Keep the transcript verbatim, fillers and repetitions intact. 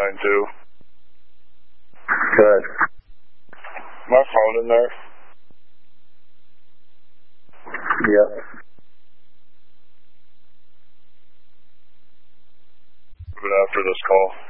nine two. Good. My phone in there? Yep. But after this call.